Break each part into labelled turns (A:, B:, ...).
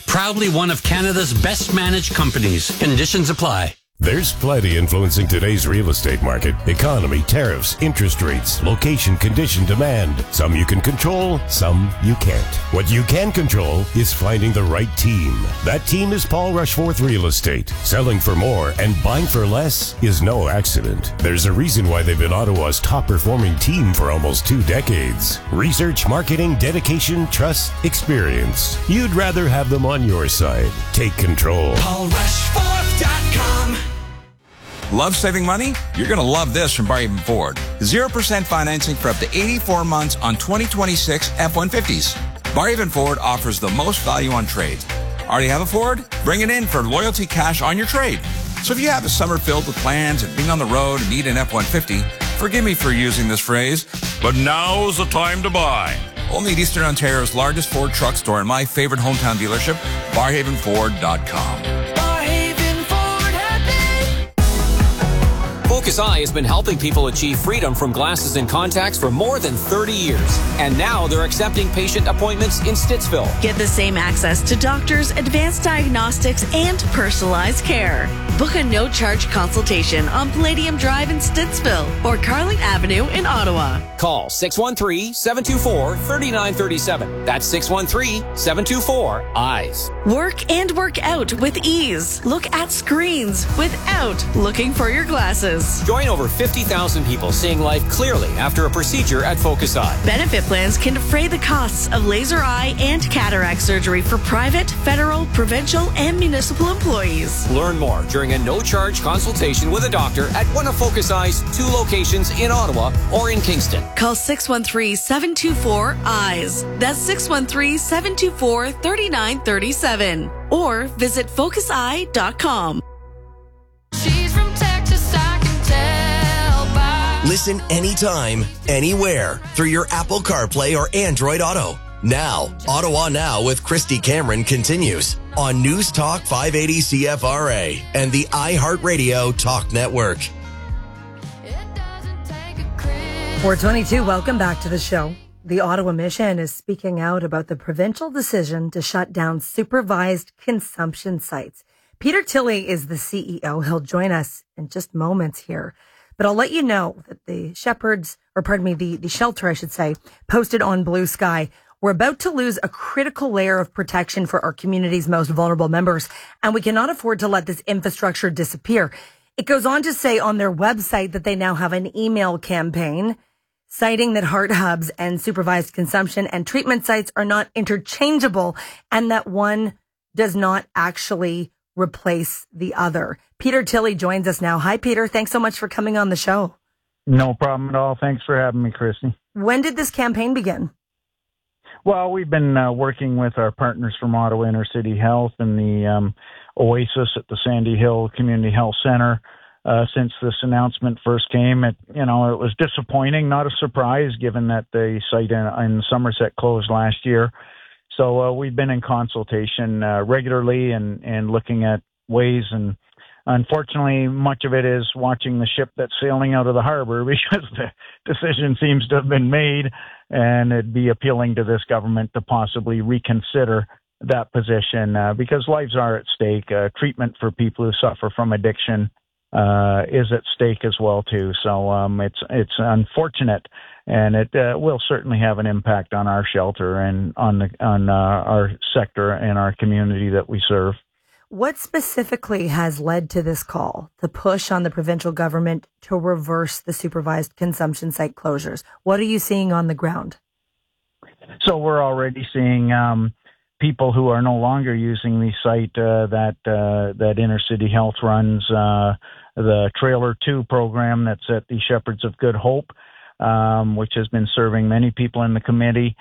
A: Proudly one of Canada's best managed companies. Conditions apply.
B: There's plenty influencing today's real estate market. Economy, tariffs, interest rates, location, condition, demand. Some you can control, some you can't. What you can control is finding the right team. That team is Paul Rushforth Real Estate. Selling for more and buying for less is no accident. There's a reason why they've been Ottawa's top performing team for almost 2 decades. Research, marketing, dedication, trust, experience. You'd rather have them on your side. Take control.
C: PaulRushforth.com.
D: Love saving money? You're going to love this from Barhaven Ford. 0% financing for up to 84 months on 2026 F-150s. Barhaven Ford offers the most value on trades. Already have a Ford? Bring it in for loyalty cash on your trade. So if you have a summer filled with plans and being on the road and need an F-150, forgive me for using this phrase, but now's the time to buy. Only at Eastern Ontario's largest Ford truck store and my favorite hometown dealership, BarhavenFord.com.
E: Focus Eye has been helping people achieve freedom from glasses and contacts for more than 30 years. And now they're accepting patient appointments in Stittsville.
F: Get the same access to doctors, advanced diagnostics, and personalized care. Book a no-charge consultation on Palladium Drive in Stittsville or Carling Avenue in Ottawa.
E: Call 613-724-3937. That's 613-724-EYES.
F: Work and work out with ease. Look at screens without looking for your glasses.
E: Join over 50,000 people seeing life clearly after a procedure at Focus Eye.
F: Benefit plans can defray the costs of laser eye and cataract surgery for private, federal, provincial, and municipal employees.
E: Learn more during a no-charge consultation with a doctor at one of Focus Eye's 2 locations in Ottawa or in Kingston.
F: Call 613-724-EYES. That's 613-724-3937. Or visit FocusEye.com.
G: She's from Texas, I can tell by.
C: Listen anytime, anywhere through your Apple CarPlay or Android Auto. Now, Ottawa Now with Christy Cameron continues on News Talk 580 CFRA and the iHeartRadio Talk Network.
H: 422, welcome back to the show. The Ottawa Mission is speaking out about the provincial decision to shut down supervised consumption sites. Peter Tilley is the CEO. He'll join us in just moments here. But I'll let you know that the shelter, I should say, posted on Blue Sky, we're about to lose a critical layer of protection for our community's most vulnerable members, and we cannot afford to let this infrastructure disappear. It goes on to say on their website that they now have an email campaign citing that heart hubs and supervised consumption and treatment sites are not interchangeable and that one does not actually replace the other. Peter Tilley joins us now. Hi, Peter. Thanks so much for coming on the show.
I: No problem at all. Thanks for having me, Christy.
H: When did this campaign begin?
I: Well, we've been working with our partners from Ottawa Inner City Health and the Oasis at the Sandy Hill Community Health Center since this announcement first came. It was disappointing, not a surprise, given that the site in Somerset closed last year. So we've been in consultation regularly and looking at ways, and unfortunately, much of it is watching the ship that's sailing out of the harbor because the decision seems to have been made, and it'd be appealing to this government to possibly reconsider that position because lives are at stake. Treatment for people who suffer from addiction is at stake as well too. So it's unfortunate, and it will certainly have an impact on our shelter and on our sector and our community that we serve.
H: What specifically has led to this call, the push on the provincial government to reverse the supervised consumption site closures? What are you seeing on the ground?
I: So we're already seeing people who are no longer using the site that Inner City Health runs, the Trailer 2 program that's at the Shepherds of Good Hope, which has been serving many people in the community,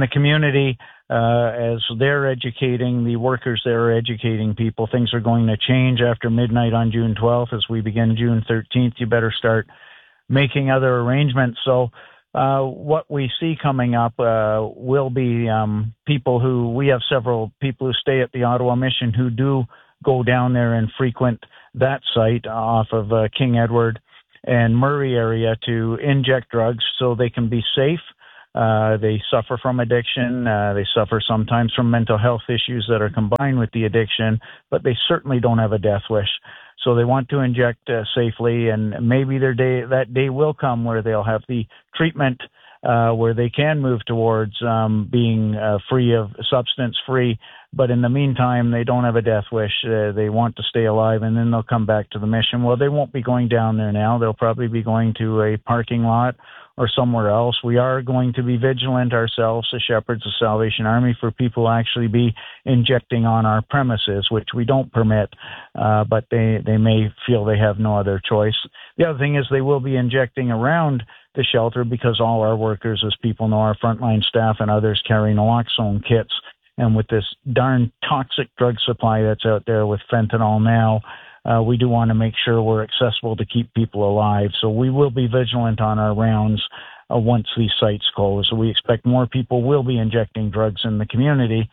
I: as they're educating the workers, they're educating people. Things are going to change after midnight on June 12th. As we begin June 13th, you better start making other arrangements. So what we see coming up will be we have several people who stay at the Ottawa Mission who do go down there and frequent that site off of King Edward and Murray area to inject drugs so they can be safe They suffer from addiction. They suffer sometimes from mental health issues that are combined with the addiction, but they certainly don't have a death wish. So they want to inject safely, and maybe that day will come where they'll have the treatment where they can move towards being substance free. But in the meantime, they don't have a death wish. They want to stay alive, and then they'll come back to the mission. Well, they won't be going down there now. They'll probably be going to a parking lot or somewhere else. We are going to be vigilant ourselves, the Shepherds of Salvation Army, for people to actually be injecting on our premises, which we don't permit, but they may feel they have no other choice. The other thing is they will be injecting around the shelter because all our workers, as people know, our frontline staff and others carry naloxone kits. And with this darn toxic drug supply that's out there with fentanyl now, we do want to make sure we're accessible to keep people alive. So we will be vigilant on our rounds once these sites close. So we expect more people will be injecting drugs in the community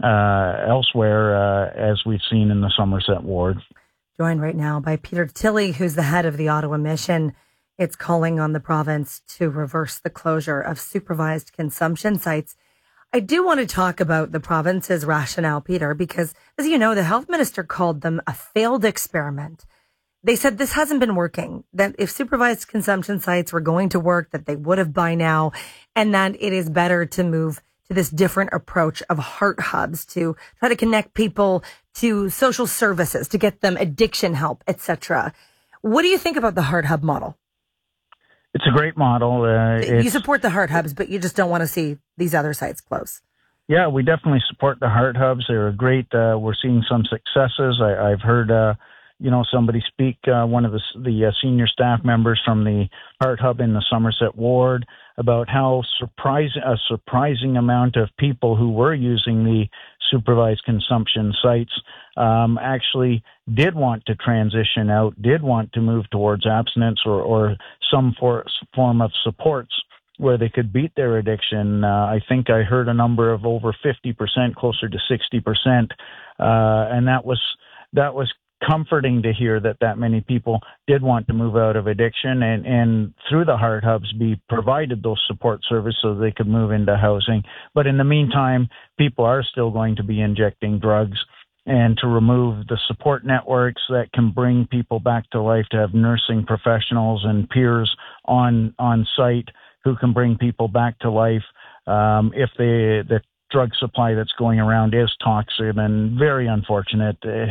I: elsewhere, as we've seen in the Somerset ward.
H: Joined right now by Peter Tilley, who's the head of the Ottawa Mission. It's calling on the province to reverse the closure of supervised consumption sites. I do want to talk about the province's rationale, Peter, because, as you know, the health minister called them a failed experiment. They said this hasn't been working, that if supervised consumption sites were going to work, that they would have by now, and that it is better to move to this different approach of heart hubs to try to connect people to social services, to get them addiction help, etc. What do you think about the heart hub model?
I: It's a great model.
H: You support the heart hubs, but you just don't want to see these other sites close.
I: Yeah, we definitely support the heart hubs. They're great. We're seeing some successes. I've heard, somebody speak, one of the senior staff members from the heart hub in the Somerset ward, about how a surprising amount of people who were using the supervised consumption sites actually did want to transition out, did want to move towards abstinence or some form of supports where they could beat their addiction. I think I heard a number of over 50%, closer to 60%, and that was comforting to hear that many people did want to move out of addiction and through the heart hubs be provided those support services so they could move into housing. But in the meantime, people are still going to be injecting drugs, and to remove the support networks that can bring people back to life, to have nursing professionals and peers on site who can bring people back to life if the drug supply that's going around is toxic and very unfortunate. The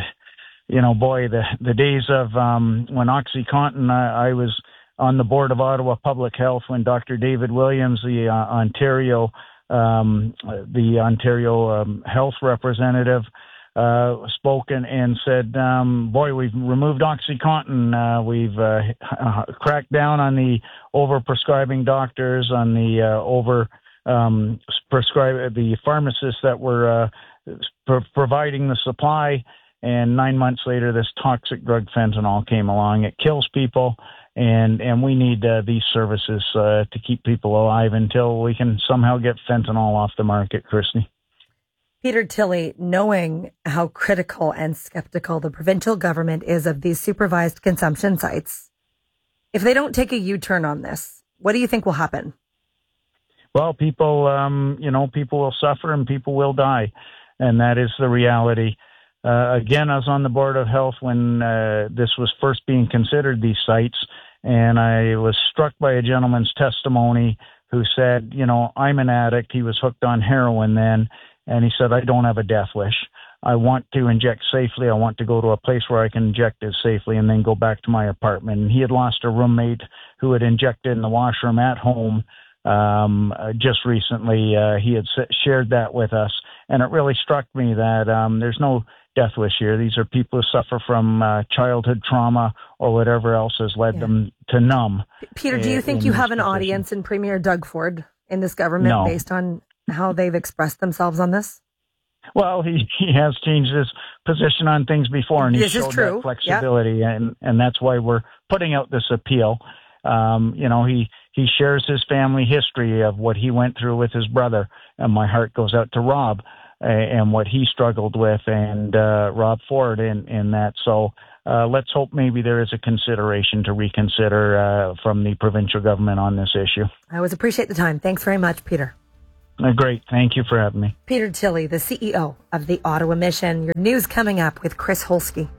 I: days of when OxyContin, I was on the board of Ottawa Public Health when Dr. David Williams, the Ontario health representative, spoke and said, we've removed OxyContin. We've cracked down on the overprescribing doctors, on the the pharmacists that were providing the supply. And 9 months later, this toxic drug fentanyl came along. It kills people, and we need these services to keep people alive until we can somehow get fentanyl off the market, Christy.
H: Peter Tilley, knowing how critical and skeptical the provincial government is of these supervised consumption sites, if they don't take a U-turn on this, what do you think will happen?
I: Well, people will suffer and people will die, and that is the reality. Again, I was on the Board of Health when this was first being considered, these sites, and I was struck by a gentleman's testimony who said, I'm an addict. He was hooked on heroin then, and he said, I don't have a death wish. I want to inject safely. I want to go to a place where I can inject it safely and then go back to my apartment. And he had lost a roommate who had injected in the washroom at home just recently. He had shared that with us, and it really struck me that there's no death wish here. These are people who suffer from childhood trauma or whatever else has led them to numb.
H: Peter, do you think you have an audience in Premier Doug Ford in this government based on how they've expressed themselves on this?
I: Well, he has changed his position on things before, and he showed that flexibility, and that's why we're putting out this appeal. He shares his family history of what he went through with his brother, and my heart goes out to Rob. and what he struggled with, and Rob Ford in that. So let's hope maybe there is a consideration to reconsider from the provincial government on this issue.
H: I always appreciate the time. Thanks very much, Peter.
I: Great. Thank you for having me.
H: Peter Tilley, the CEO of the Ottawa Mission. Your news coming up with Chris Holsky.